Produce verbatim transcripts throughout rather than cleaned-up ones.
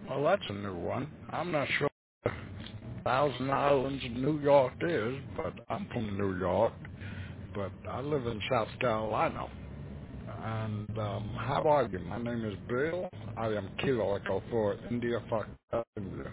Well, that's a new one. I'm not sure what Thousand Islands of New York is, but I'm from New York, but I live in South Carolina. And um, how are you? My name is Bill. I am Kilo Echo for India Foxtrot India.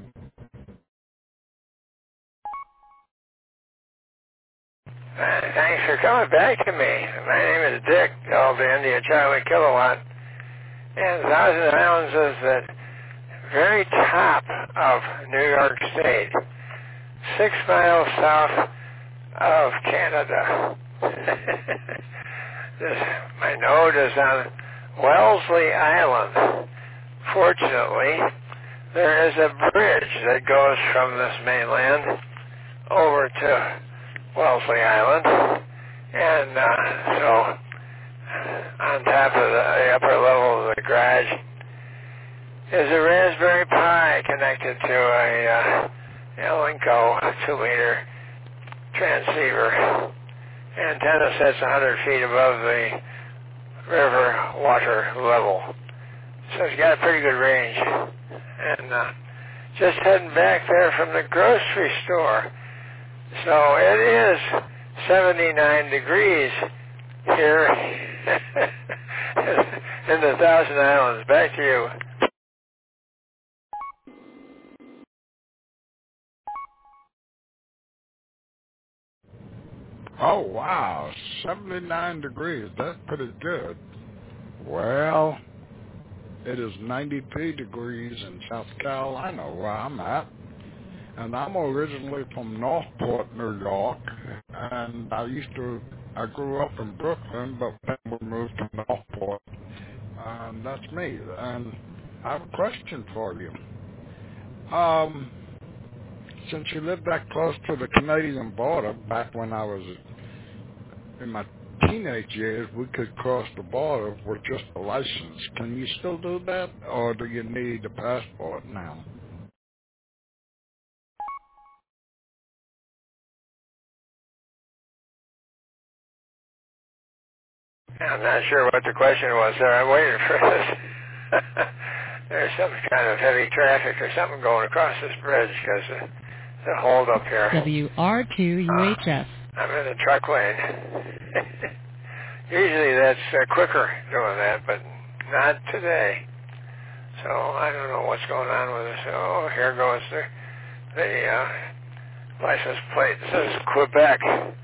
Uh, thanks for coming back to me. My name is Dick, Delta India Charlie Kilowatt, and Thousand Islands is the very top of New York State, six miles south of Canada. this, my node is on Wellesley Island. Fortunately, there is a bridge that goes from this mainland over to Wellesley Island, and uh, so on top of the upper level of the garage is a Raspberry Pi connected to a uh, Elinco two-meter transceiver. Antenna sits one hundred feet above the river water level, so it's got a pretty good range. And uh, just heading back there from the grocery store. So it is seventy-nine degrees here in the Thousand Islands. Back to you. Oh, wow, seventy-nine degrees. That's pretty good. Well, it is ninety-three degrees in South Carolina where I'm at. And I'm originally from Northport, New York. And I used to, I grew up in Brooklyn, but then we moved to Northport. And that's me. And I have a question for you. Um, since you lived that close to the Canadian border, back when I was in my teenage years, we could cross the border with just a license. Can you still do that, or do you need a passport now? I'm not sure what the question was there. I'm waiting for this. There's some kind of heavy traffic or something going across this bridge because of the hold up here. W R two U H F. Uh, I'm in the truck lane. Usually that's uh, quicker doing that, but not today. So I don't know what's going on with this. Oh, here goes the, the uh, license plate. It says Quebec.